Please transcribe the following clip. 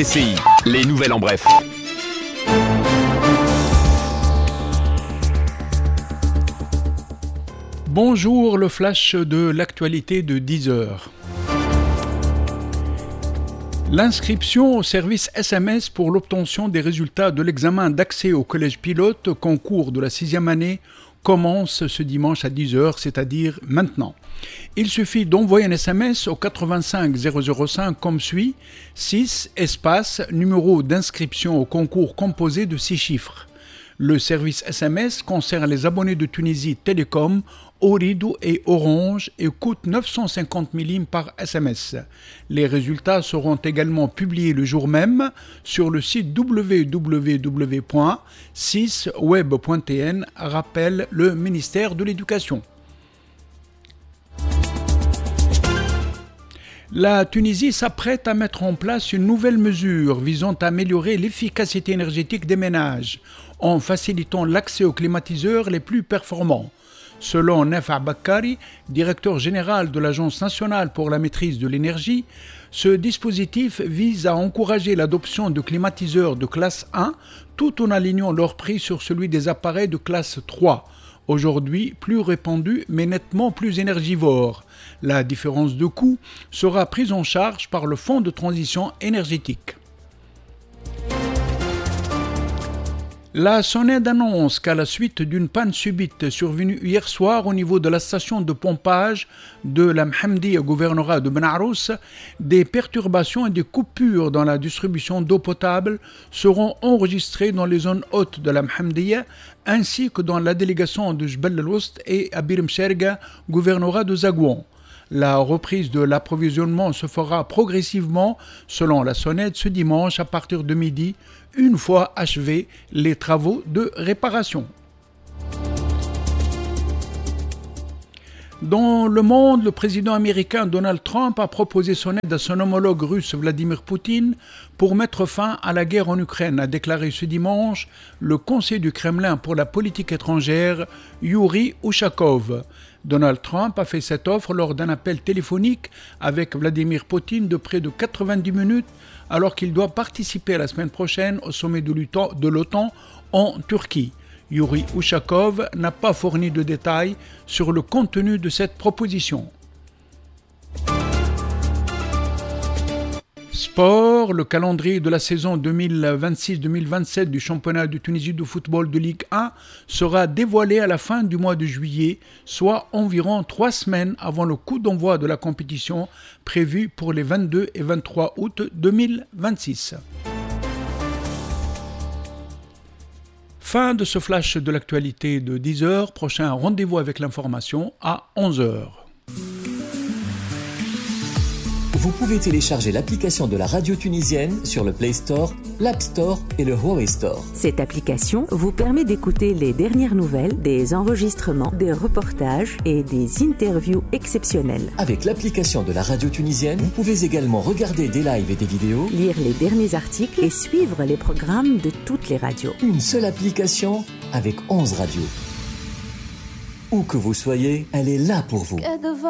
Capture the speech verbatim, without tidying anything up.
T C I, les nouvelles en bref. Bonjour, le flash de l'actualité de dix heures. L'inscription au service S M S pour l'obtention des résultats de l'examen d'accès au collège pilote concours de la sixième année commence ce dimanche à dix heures, c'est-à-dire maintenant. Il suffit d'envoyer un S M S au quatre-vingt-cinq zéro zéro cinq comme suit: six espace numéro d'inscription au concours composé de six chiffres. Le service S M S concerne les abonnés de Tunisie Télécom, Ooredoo et Orange et coûte neuf cent cinquante millim par S M S. Les résultats seront également publiés le jour même sur le site w w w point six web point t n, rappelle le ministère de l'Éducation. La Tunisie s'apprête à mettre en place une nouvelle mesure visant à améliorer l'efficacité énergétique des ménages en facilitant l'accès aux climatiseurs les plus performants. Selon Nafa Bakari, directeur général de l'Agence nationale pour la maîtrise de l'énergie, ce dispositif vise à encourager l'adoption de climatiseurs de classe un tout en alignant leur prix sur celui des appareils de classe trois. Aujourd'hui plus répandus mais nettement plus énergivores. La différence de coût sera prise en charge par le Fonds de transition énergétique. La SONED annonce qu'à la suite d'une panne subite survenue hier soir au niveau de la station de pompage de la Mhamdiya gouvernorat de Benarous, des perturbations et des coupures dans la distribution d'eau potable seront enregistrées dans les zones hautes de la Mhamdiya ainsi que dans la délégation de Jbel el-Wost et Abir Msherga, gouvernorat de Zagouan. La reprise de l'approvisionnement se fera progressivement, selon la SONED, ce dimanche à partir de midi, une fois achevés les travaux de réparation. Dans le monde, le président américain Donald Trump a proposé son aide à son homologue russe Vladimir Poutine pour mettre fin à la guerre en Ukraine, a déclaré ce dimanche le conseiller du Kremlin pour la politique étrangère Yuri Ushakov. Donald Trump a fait cette offre lors d'un appel téléphonique avec Vladimir Poutine de près de quatre-vingt-dix minutes alors qu'il doit participer la semaine prochaine au sommet de l'OTAN en Turquie. Yuri Ushakov n'a pas fourni de détails sur le contenu de cette proposition. Sport, le calendrier de la saison deux mille vingt-six deux mille vingt-sept du championnat de Tunisie de football de Ligue un sera dévoilé à la fin du mois de juillet, soit environ trois semaines avant le coup d'envoi de la compétition prévue pour les vingt-deux et vingt-trois août deux mille vingt-six. Fin de ce flash de l'actualité de dix heures. Prochain rendez-vous avec l'information à onze heures. Vous pouvez télécharger l'application de la radio tunisienne sur le Play Store, l'App Store et le Huawei Store. Cette application vous permet d'écouter les dernières nouvelles, des enregistrements, des reportages et des interviews exceptionnelles. Avec l'application de la radio tunisienne, vous pouvez également regarder des lives et des vidéos, lire les derniers articles et suivre les programmes de toutes les radios. Une seule application avec onze radios. Où que vous soyez, elle est là pour vous.